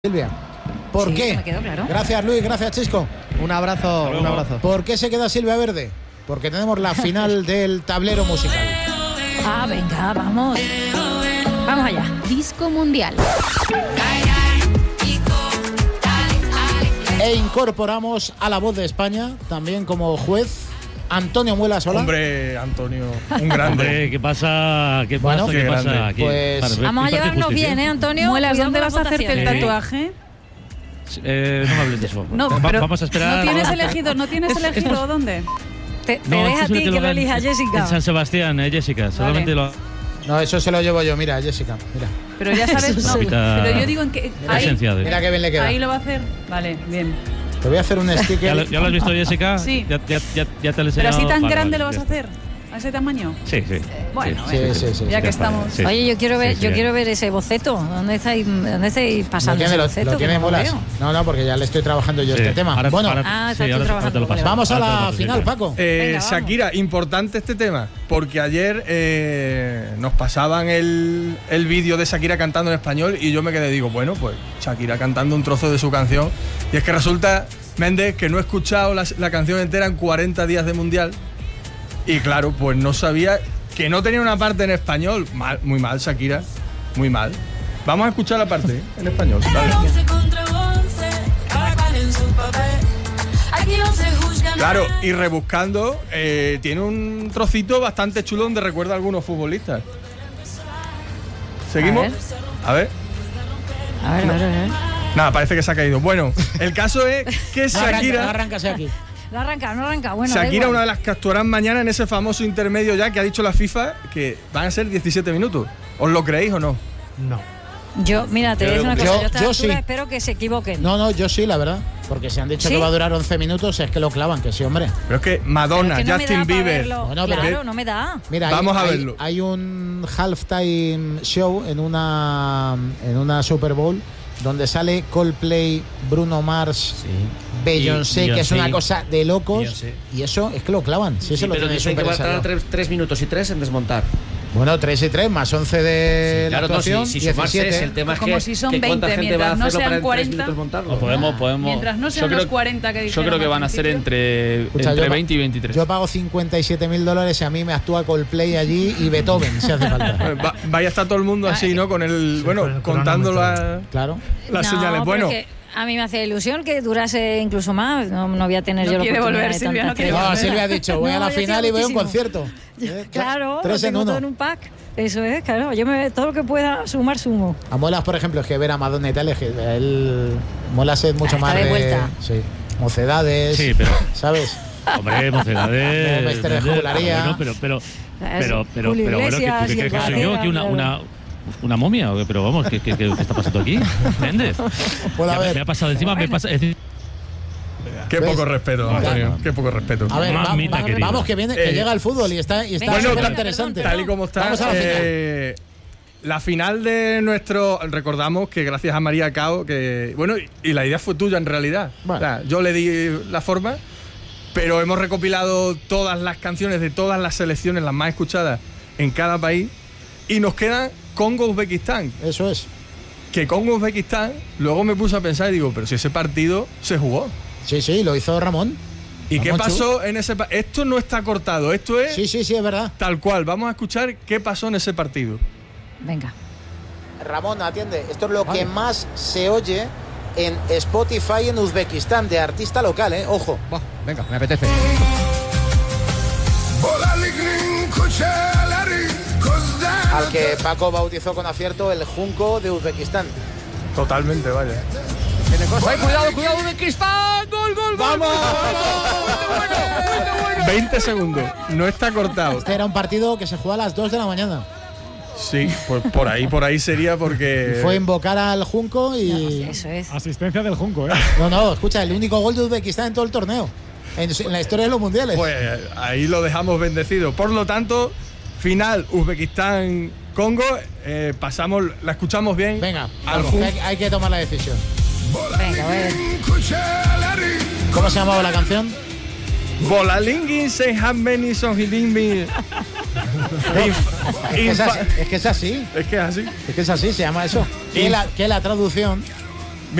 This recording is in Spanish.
Silvia, ¿por Sí, qué? me quedó claro. Gracias, Luis, gracias, Chisco. Un abrazo, un abrazo. ¿Por qué se queda Silvia Verde? Porque tenemos la final del tablero musical. Ah, venga, vamos. Vamos allá. Disco Mundial. E incorporamos a la Voz de España, también como juez, Antonio Muelas. Hola. Hombre, Antonio, un grande. Hombre, ¿qué pasa? ¿Qué Bueno, pasa? ¿Qué qué pasa? grande. Aquí, Pues Vamos a imparte llevarnos justicia. bien, Antonio? Muelas, Cuidado ¿dónde con vas a las hacerte el votaciones. tatuaje? No me hables de eso. No, pero vamos a esperar. ¿No tienes vamos a- elegido? ¿No tienes Esto- elegido dónde? Te No, deja a esto ti es que lo hagan elija en Jessica. San Sebastián, Jessica. Solamente lo. No, eso se lo llevo yo. Mira, Jessica, mira. Pero ya sabes, no. Evita Pero yo digo en que la esencia de. Mira qué bien le queda. ahí lo va a hacer. Vale, bien. Te voy a hacer un sticker. ¿Ya lo has visto, Jessica? Sí. Ya te lo he Pero enseñado. así tan Vale, grande vale, lo vas ya a está. hacer. ¿A ese tamaño? Sí, sí. Bueno, Sí, sí, sí. ya que vale, estamos. sí. Oye, yo quiero ver, Sí, sí. quiero ver ese boceto. ¿Dónde estáis Lo pasando tiene, ese lo boceto? tiene Que no lo Muelas. veo. No, porque ya le estoy trabajando yo Sí. este tema. Ahora- Bueno, ahora- Ah, sí, estás tú ahora te trabajando lo con paso. él. vamos a Ahora te lo la paso, final, sí. Paco. Venga, vamos. Shakira, importante este tema, porque ayer nos pasaban el vídeo de Shakira cantando en español y yo me quedé, digo, bueno, pues Shakira cantando un trozo de su canción. Y es que resulta, Méndez, que no he escuchado la canción entera en 40 días de Mundial. Y claro, pues no sabía que no tenía una parte en español. Mal, muy mal, Shakira, muy mal. Vamos a escuchar la parte en español. Dale. Claro, y rebuscando, tiene un trocito bastante chulo donde recuerda a algunos futbolistas. ¿Seguimos? A ver. A ver. Nada, parece que se ha caído. Bueno, el caso es que No Shakira, arrancase aquí. No arranca. Bueno, da Shakira, igual. una de las que actuarán mañana en ese famoso intermedio ya que ha dicho la FIFA que van a ser 17 minutos. ¿Os lo creéis o no? Yo, mira, te voy a decir una cosa. Yo- Yo, a esta yo altura sí. espero que se equivoquen. No, yo sí, la verdad. Porque si han dicho ¿Sí? que va a durar 11 minutos, es que lo clavan, que sí, hombre. Pero es que Pero Madonna, es que no me da Justin pa' Bieber. verlo. Bueno, pero- Claro, no me da. Mira, Vamos a verlo. Hay un halftime show en una Super Bowl donde sale Coldplay, Bruno Mars, Beyoncé, que es Beyoncé. una cosa de locos. Beyoncé. Y eso es que lo clavan. Si Sí, eso lo pero tiene dicen que súper va a tardar ensayado. 3 minutos y 3 en desmontar. Bueno, 3 y 3 más 11 de la Claro, no, actuación, si sumarse 17. es el tema es Como que, si son que cuánta 20, gente va a mientras no hacerlo sean para en 3 40. minutos montarlo. Podemos. Mientras no sean yo los creo, 40 que yo dijeron creo que al van a ser principio. Escucha, entre yo 20 y 23. Yo pago $57.000 y a mí me actúa Coldplay allí y Beethoven, si hace falta. Vaya a estar todo el mundo así, ¿no? Con el, con el contando cronómetro. Claro. las señales. pero Bueno, que a mí me hace ilusión que durase incluso más. No voy a tener No yo la quiere oportunidad volver, de Silvia, tanta no quiere estrella. No, volver. Silvia ha dicho, voy a la yo quiero final y voy a un muchísimo. concierto. Claro, 3 lo en tengo 1. todo en un pack. Eso es, claro. Todo lo que pueda sumar, sumo. A Muelas, por ejemplo, es que ver a Madonna y tal, es que él Muelas es mucho Está más de vuelta. Sí, mocedades, Sí, pero. ¿sabes? Hombre, mocedades. No, Mester de jugularía. Bueno, pero Julio bueno, Iglesias ¿qué y el crees que soy yo? Barrera, ¿Aquí una momia? ¿O qué? Pero vamos, ¿qué está pasando aquí? ¿Entiendes? Puede Ya haber. me ha pasado encima, me pasa. qué ¿ves? poco respeto, Antonio. Qué poco respeto. A ver, Mamita querida. vamos, que viene, que llega el fútbol y está Venga, Bueno, súper tal- interesante. Tal y como está, Vamos a la final. la final de nuestro. Recordamos que gracias a María Cao, que. Bueno, y la idea fue tuya en realidad. Bueno. O sea, yo le di la forma, pero hemos recopilado todas las canciones de todas las selecciones, las más escuchadas en cada país, y nos queda Congo-Uzbekistán. Eso es. Que Congo-Uzbekistán, luego me puse a pensar y digo, pero si ese partido se jugó. Sí, lo hizo Ramón. ¿Y qué Ramón pasó en ese partido? Esto no está cortado, esto es Sí, es verdad. tal cual. Vamos a escuchar qué pasó en ese partido. Venga. Ramón, atiende. Esto es lo que más se oye en Spotify en Uzbekistán, de artista local, ¿eh? Ojo. Venga, me apetece. Al que Paco bautizó con acierto el Junco de Uzbekistán. Totalmente, vaya. ¡Ay, cuidado, Uzbekistán! ¡Gol! ¡Vamos! 20 segundos. No está cortado. Este era un partido que se jugó a las 2 de la mañana. Sí, pues por ahí sería porque. Fue invocar al Junco y... Eso es. Asistencia del Junco, ¿eh? No, escucha, el único gol de Uzbekistán en todo el torneo. En la historia de los mundiales. Pues ahí lo dejamos bendecido. Por lo tanto, final Uzbekistán-Congo. Pasamos, la escuchamos bien. Venga, al vamos, que hay que tomar la decisión. Venga, a ver. ¿Cómo se llamaba la canción? Bolalingin se hameni sonhilingmi. Es que es así. Es que es así. Es que es así, se llama eso. Que la traducción